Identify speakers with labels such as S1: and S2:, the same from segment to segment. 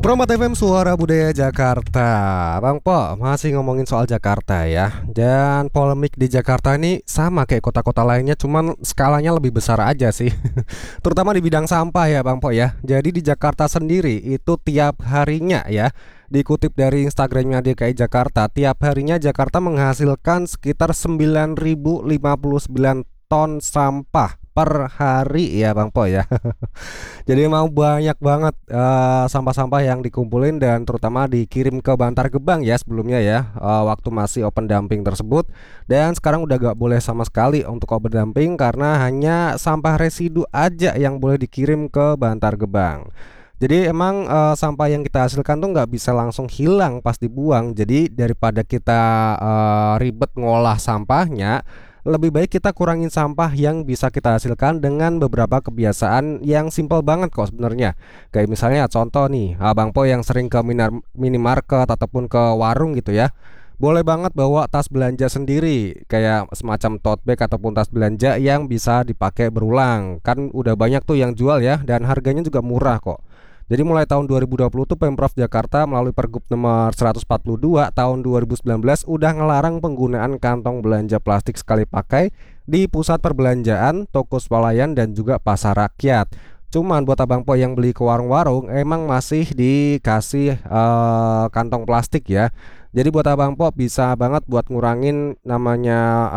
S1: Promat FM Suara Budaya Jakarta. Bang Po, masih ngomongin soal Jakarta ya. Dan polemik di Jakarta ini sama kayak kota-kota lainnya, cuman skalanya lebih besar aja sih. Terutama di bidang sampah ya Bang Po ya. Jadi di Jakarta sendiri itu tiap harinya ya, dikutip dari Instagramnya DKI Jakarta, tiap harinya Jakarta menghasilkan sekitar 9.059 ton sampah per hari ya Bang Po ya. Jadi emang banyak banget sampah-sampah yang dikumpulin dan terutama dikirim ke Bantar Gebang ya sebelumnya ya, waktu masih open dumping tersebut. Dan sekarang udah gak boleh sama sekali untuk open dumping karena hanya sampah residu aja yang boleh dikirim ke Bantar Gebang. Jadi emang sampah yang kita hasilkan tuh nggak bisa langsung hilang pas dibuang. Jadi daripada kita ribet ngolah sampahnya, lebih baik kita kurangin sampah yang bisa kita hasilkan dengan beberapa kebiasaan yang simpel banget kok sebenarnya. Kayak misalnya contoh nih, Abang Po yang sering ke minimarket ataupun ke warung gitu ya. Boleh banget bawa tas belanja sendiri, kayak semacam tote bag ataupun tas belanja yang bisa dipakai berulang. Kan udah banyak tuh yang jual ya, dan harganya juga murah kok. Jadi mulai tahun 2020 tuh Pemprov Jakarta melalui Pergub nomor 142 tahun 2019 udah ngelarang penggunaan kantong belanja plastik sekali pakai di pusat perbelanjaan, toko swalayan dan juga pasar rakyat. Cuman buat Abang Po yang beli ke warung-warung emang masih dikasih kantong plastik ya. Jadi buat Abang Po bisa banget buat ngurangin namanya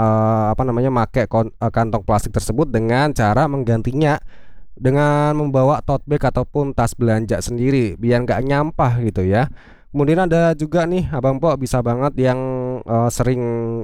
S1: make kantong plastik tersebut dengan cara menggantinya dengan membawa tote bag ataupun tas belanja sendiri biar nggak nyampah gitu ya. Kemudian ada juga nih Abang Po bisa banget yang sering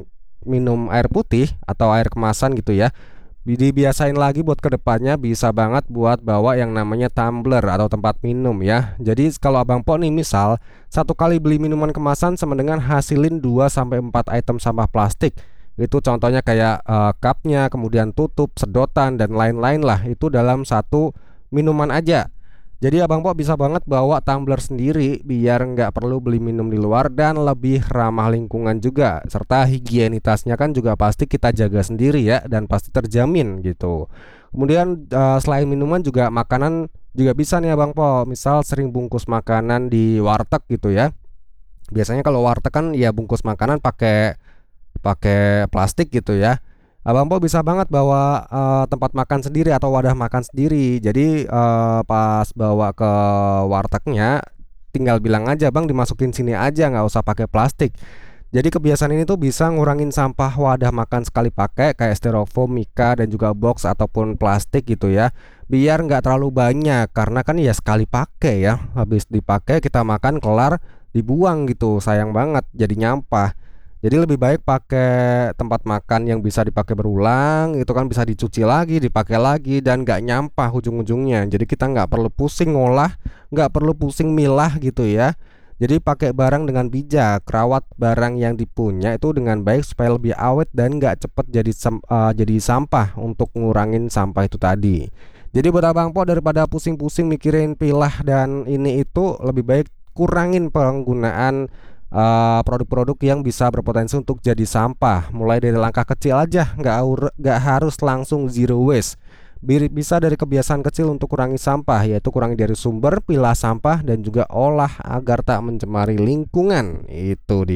S1: minum air putih atau air kemasan gitu ya. Dibiasain lagi buat kedepannya bisa banget buat bawa yang namanya tumbler atau tempat minum ya. Jadi kalau Abang Po nih misal satu kali beli minuman kemasan sama dengan hasilin 2 sampai 4 item sampah plastik. Itu contohnya kayak cupnya, kemudian tutup, sedotan dan lain-lain lah. Itu dalam satu minuman aja. Jadi Abang Po bisa banget bawa tumbler sendiri biar nggak perlu beli minum di luar dan lebih ramah lingkungan juga. Serta higienitasnya kan juga pasti kita jaga sendiri ya dan pasti terjamin gitu. Kemudian selain minuman juga makanan juga bisa nih Abang Po. Misal sering bungkus makanan di warteg gitu ya. Biasanya kalau warteg kan ya bungkus makanan pakai plastik gitu ya. Abang Po bisa banget bawa tempat makan sendiri atau wadah makan sendiri. Jadi pas bawa ke wartegnya tinggal bilang aja, Bang dimasukin sini aja, nggak usah pakai plastik. Jadi kebiasaan ini tuh bisa ngurangin sampah wadah makan sekali pakai kayak styrofoam, mika dan juga box ataupun plastik gitu ya. Biar nggak terlalu banyak karena kan ya sekali pakai ya. Habis dipakai kita makan kelar dibuang gitu, sayang banget jadi nyampah. Jadi lebih baik pakai tempat makan yang bisa dipakai berulang, itu kan bisa dicuci lagi, dipakai lagi dan nggak nyampah ujung-ujungnya. Jadi kita nggak perlu pusing ngolah, nggak perlu pusing milah gitu ya. Jadi pakai barang dengan bijak, rawat barang yang dipunya itu dengan baik supaya lebih awet dan nggak cepet jadi sampah untuk ngurangin sampah itu tadi. Jadi buat Abang Po daripada pusing-pusing mikirin pilah dan ini itu, lebih baik kurangin penggunaan produk-produk yang bisa berpotensi untuk jadi sampah. Mulai dari langkah kecil aja, nggak harus langsung zero waste. Bisa dari kebiasaan kecil untuk kurangi sampah, yaitu kurangi dari sumber, pilah sampah dan juga olah agar tak mencemari lingkungan. Itu dia.